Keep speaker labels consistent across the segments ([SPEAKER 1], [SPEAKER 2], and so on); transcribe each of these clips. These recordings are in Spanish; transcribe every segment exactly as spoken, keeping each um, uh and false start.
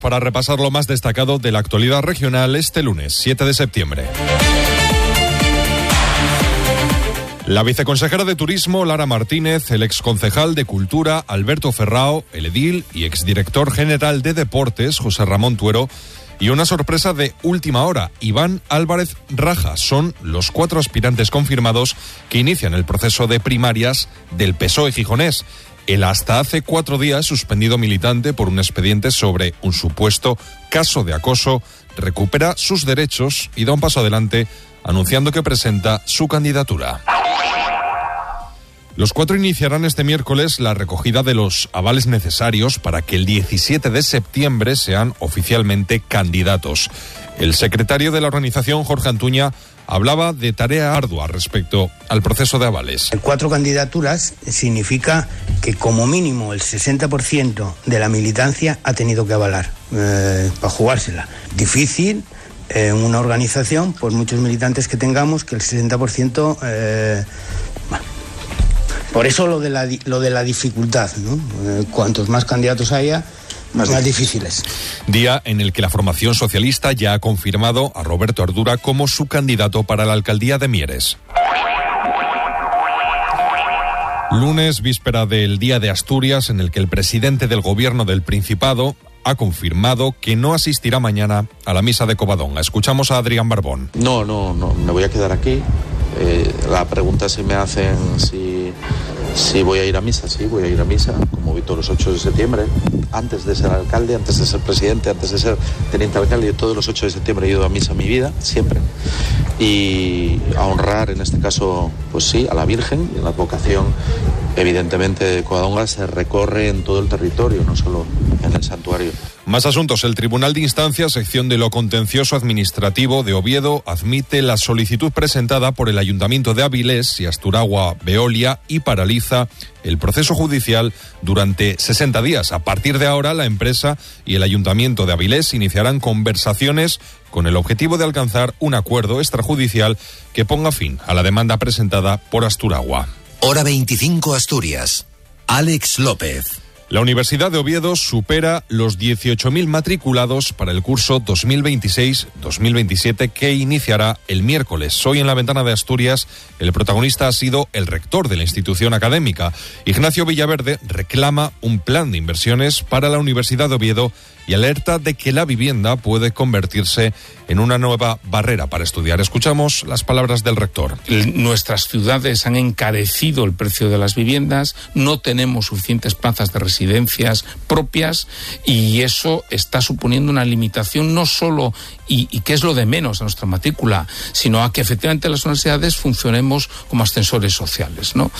[SPEAKER 1] Para repasar lo más destacado de la actualidad regional este lunes, siete de septiembre. La viceconsejera de Turismo, Lara Martínez, el exconcejal de Cultura, Alberto Ferrao, el edil y exdirector general de Deportes, José Ramón Tuero, y una sorpresa de última hora, Iván Álvarez Raja. Son los cuatro aspirantes confirmados que inician el proceso de primarias del P S O E gijonés. El hasta hace cuatro días suspendido militante por un expediente sobre un supuesto caso de acoso recupera sus derechos y da un paso adelante anunciando que presenta su candidatura. Los cuatro iniciarán este miércoles la recogida de los avales necesarios para que el diecisiete de septiembre sean oficialmente candidatos. El secretario de la organización, Jorge Antuña, hablaba de tarea ardua respecto al proceso de avales.
[SPEAKER 2] Cuatro candidaturas significa que como mínimo el sesenta por ciento de la militancia ha tenido que avalar eh, para jugársela. Difícil en eh, una organización, por muchos militantes que tengamos, que el sesenta por ciento... Eh, bueno, por eso lo de la, lo de la dificultad, ¿no? Eh, cuantos más candidatos haya, más, más difíciles.
[SPEAKER 1] Día en el que la formación socialista ya ha confirmado a Roberto Ardura como su candidato para la alcaldía de Mieres. Lunes, víspera del Día de Asturias, en el que el presidente del Gobierno del Principado ha confirmado que no asistirá mañana a la misa de Covadonga. Escuchamos a Adrián Barbón.
[SPEAKER 3] No, no, no, me voy a quedar aquí. Eh, la pregunta si me hacen si, si voy a ir a misa, sí, voy a ir a misa, como vi todos los ocho de septiembre, antes de ser alcalde, antes de ser presidente, antes de ser teniente alcalde, yo todos los ocho de septiembre he ido a misa en mi vida, siempre, y a honrar en este caso, pues sí, a la Virgen, y la advocación evidentemente de Covadonga se recorre en todo el territorio, no solo en el santuario.
[SPEAKER 1] Más asuntos. El Tribunal de Instancia, sección de lo contencioso administrativo de Oviedo, admite la solicitud presentada por el Ayuntamiento de Avilés y Asturagua Veolia y paraliza el proceso judicial durante sesenta días. A partir de ahora, la empresa y el Ayuntamiento de Avilés iniciarán conversaciones con el objetivo de alcanzar un acuerdo extrajudicial que ponga fin a la demanda presentada por Asturagua.
[SPEAKER 4] Hora veinticinco Asturias. Alex López.
[SPEAKER 1] La Universidad de Oviedo supera los dieciocho mil matriculados para el curso dos mil veintiséis dos mil veintisiete que iniciará el miércoles. Hoy en la Ventana de Asturias el protagonista ha sido el rector de la institución académica. Ignacio Villaverde reclama un plan de inversiones para la Universidad de Oviedo y alerta de que la vivienda puede convertirse en una nueva barrera para estudiar. Escuchamos las palabras del rector.
[SPEAKER 5] Nuestras ciudades han encarecido el precio de las viviendas, no tenemos suficientes plazas de residencias propias y eso está suponiendo una limitación no solo, y, y que es lo de menos a nuestra matrícula, sino a que efectivamente las universidades funcionemos como ascensores sociales, ¿no?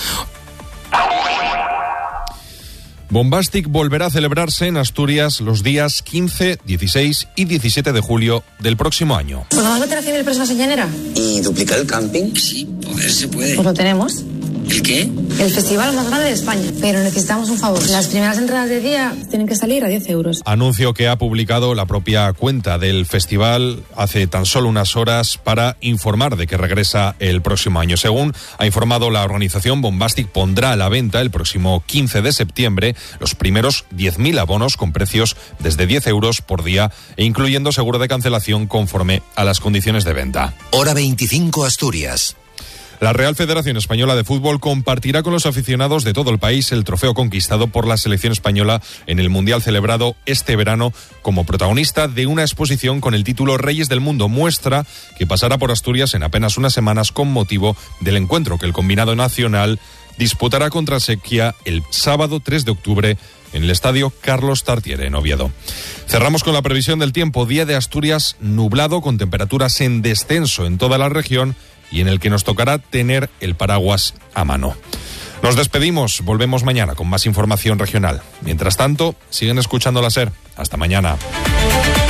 [SPEAKER 1] Bombastic volverá a celebrarse en Asturias los días quince, dieciséis y diecisiete de julio del próximo año.
[SPEAKER 6] ¿Pues vamos a meter a cien mil personas en llanera?
[SPEAKER 7] ¿Y duplicar el camping?
[SPEAKER 6] Sí, poder se puede. Pues lo tenemos.
[SPEAKER 7] ¿El qué?
[SPEAKER 6] El festival más grande de España. Pero necesitamos un favor. Las primeras entradas de día tienen que salir a diez euros.
[SPEAKER 1] Anuncio que ha publicado la propia cuenta del festival hace tan solo unas horas para informar de que regresa el próximo año. Según ha informado la organización, Bombastic pondrá a la venta el próximo quince de septiembre los primeros diez mil abonos con precios desde diez euros por día e incluyendo seguro de cancelación conforme a las condiciones de venta.
[SPEAKER 4] Hora veinticinco Asturias.
[SPEAKER 1] La Real Federación Española de Fútbol compartirá con los aficionados de todo el país el trofeo conquistado por la selección española en el Mundial celebrado este verano como protagonista de una exposición con el título Reyes del Mundo, muestra que pasará por Asturias en apenas unas semanas con motivo del encuentro que el combinado nacional disputará contra Chequia el sábado tres de octubre en el estadio Carlos Tartiere, en Oviedo. Cerramos con la previsión del tiempo. Día de Asturias nublado con temperaturas en descenso en toda la región y en el que nos tocará tener el paraguas a mano. Nos despedimos, volvemos mañana con más información regional. Mientras tanto, siguen escuchando la SER. Hasta mañana.